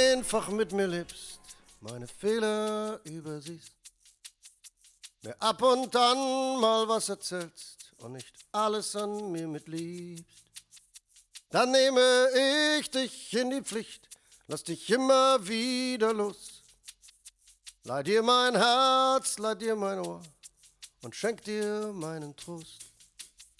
einfach mit mir lebst, meine Fehler übersiehst, mir ab und an mal was erzählst und nicht alles an mir mitliebst, dann nehme ich dich in die Pflicht, lass dich immer wieder los. Leih dir mein Herz, leih dir mein Ohr und schenk dir meinen Trost.